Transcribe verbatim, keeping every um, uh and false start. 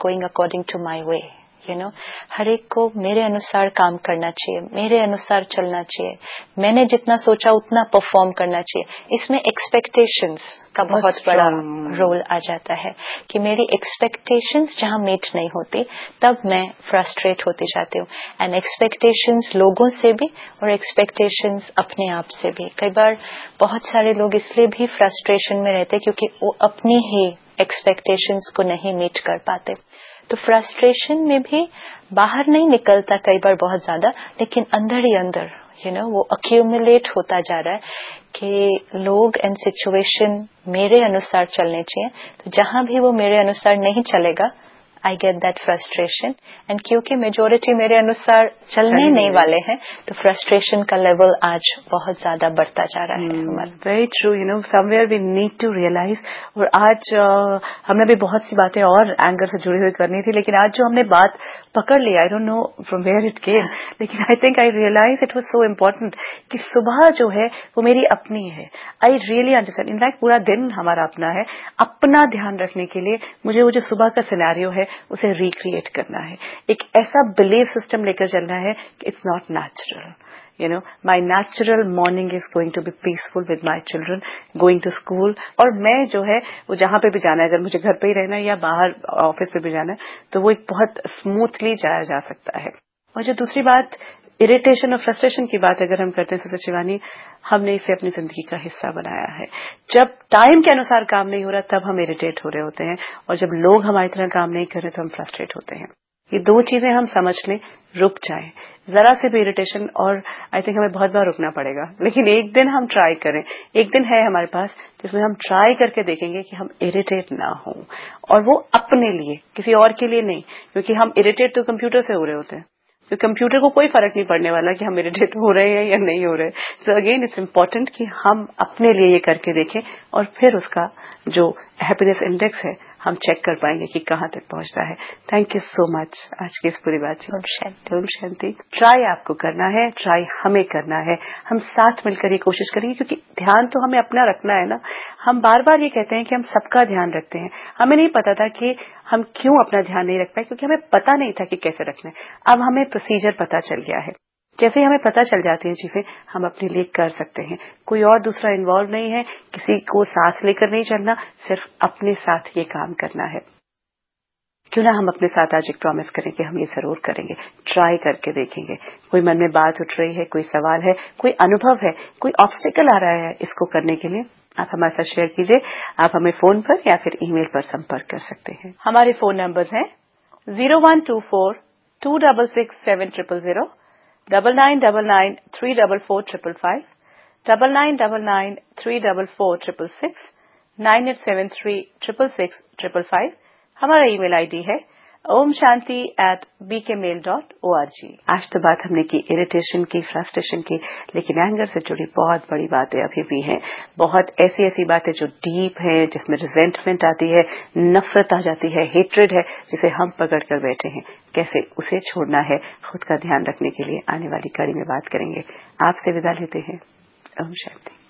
Going according to my way, you know, हर एक को मेरे अनुसार काम करना चाहिए, मेरे अनुसार चलना चाहिए, मैंने जितना सोचा उतना परफॉर्म करना चाहिए। इसमें एक्सपेक्टेशंस का बहुत बड़ा रोल आ जाता है कि मेरी एक्सपेक्टेशंस जहां मीट नहीं होती तब मैं फ्रस्ट्रेट होती जाती हूँ। एंड एक्सपेक्टेशंस लोगों से भी और एक्सपेक्टेशंस अपने आप से भी। कई बार बहुत सारे लोग इसलिए भी फ्रस्ट्रेशन में रहते क्योंकि वो अपनी ही एक्सपेक्टेशंस को नहीं मीट कर पाते। तो फ्रस्ट्रेशन में भी बाहर नहीं निकलता कई बार बहुत ज्यादा, लेकिन अंदर ही अंदर यू नो वो अक्यूमुलेट होता जा रहा है कि लोग एंड सिचुएशन मेरे अनुसार चलने चाहिए। तो जहां भी वो मेरे अनुसार नहीं चलेगा, I get that frustration. And क्योंकि मेजोरिटी मेरे अनुसार चलने नहीं वाले हैं, तो फ्रस्ट्रेशन का लेवल आज बहुत ज्यादा बढ़ता जा रहा है हमारा। Very true, you know, somewhere we need to realise. और आज uh, हमने भी बहुत सी बातें और एंगर से जुड़ी हुई करनी थी, लेकिन आज जो हमने बात पकड़ ली, I don't know from where it came, लेकिन I think I realise it was so important कि सुबह जो है वो मेरी अपनी है। आई रियली अंडरस्टैंड, इनफैक्ट पूरा दिन हमारा अपना है। अपना ध्यान रखने के लिए मुझे वो जो सुबह का सिनेरियो है उसे रिक्रिएट करना है, एक ऐसा बिलीफ सिस्टम लेकर चलना है कि it's not natural, you know, my natural morning is going to be peaceful with my children going to school। और मैं जो है वो जहां पे भी जाना है, अगर मुझे घर पे ही रहना है या बाहर ऑफिस पे भी जाना है, तो वो एक बहुत स्मूथली जाया जा सकता है। और जो दूसरी बात इरिटेशन और फ्रस्ट्रेशन की बात अगर हम करते हैं सिस्टर शिवानी, हमने इसे अपनी जिंदगी का हिस्सा बनाया है। जब टाइम के अनुसार काम नहीं हो रहा तब हम इरिटेट हो रहे होते हैं, और जब लोग हमारी तरह काम नहीं कर रहे तो हम फ्रस्ट्रेट होते हैं। ये दो चीजें हम समझ लें, रुक जाएं, जरा से भी इरिटेशन, और आई थिंक हमें बहुत बार रुकना पड़ेगा, लेकिन एक दिन हम ट्राई करें, एक दिन है हमारे पास जिसमें हम ट्राई करके देखेंगे कि हम इरिटेट ना हो, और वो अपने लिए, किसी और के लिए नहीं, क्योंकि हम इरिटेट तो कंप्यूटर से हो रहे होते हैं, तो कंप्यूटर को कोई फर्क नहीं पड़ने वाला कि हम इरिटेट हो रहे हैं या नहीं हो रहे। सो अगेन इट्स इम्पोर्टेंट कि हम अपने लिए ये करके देखें, और फिर उसका जो हैप्पीनेस इंडेक्स है हम चेक कर पाएंगे कि कहाँ तक पहुंचता है। थैंक यू सो मच आज की इस पूरी बातचीत। ओम शांति। ट्राई आपको करना है, ट्राई हमें करना है, हम साथ मिलकर ये कोशिश करेंगे, क्योंकि ध्यान तो हमें अपना रखना है ना। हम बार बार ये कहते हैं कि हम सबका ध्यान रखते हैं, हमें नहीं पता था कि हम क्यों अपना ध्यान नहीं रख पाए, क्योंकि हमें पता नहीं था कि कैसे रखना है। अब हमें प्रोसीजर पता चल गया है, जैसे ही हमें पता चल जाती है चीजें, हम अपने लिए कर सकते हैं। कोई और दूसरा इन्वॉल्व नहीं है, किसी को साथ लेकर नहीं चलना, सिर्फ अपने साथ ये काम करना है। क्यों ना हम अपने साथ आज एक प्रॉमिस करें कि हम ये जरूर करेंगे, ट्राई करके देखेंगे। कोई मन में बात उठ रही है, कोई सवाल है, कोई अनुभव है, कोई ऑब्स्टिकल आ रहा है इसको करने के लिए, आप हमारे साथ शेयर कीजिए। आप हमें फोन पर या फिर ईमेल पर संपर्क कर सकते हैं। हमारे फोन नंबर हैं zero one two four to double six seven triple zero, double nine double nine three double four triple five, double nine double nine three double four triple six, nine eight seven three triple six triple five. हमारा email ID है Om Shanti eight B के mail dot O R G. आज तो बात हमने की irritation की, frustration की, लेकिन एंगर से जुड़ी बहुत बड़ी बातें अभी भी हैं। बहुत ऐसी ऐसी बातें जो डीप हैं, जिसमें रिजेंटमेंट आती है, नफरत आ जाती है, हेट्रेड है, जिसे हम पकड़ कर बैठे हैं। कैसे उसे छोड़ना है, खुद का ध्यान रखने के लिए आने वाली कड़ी में बात करेंगे। आपसे विदा लेते हैं। ओम शांति।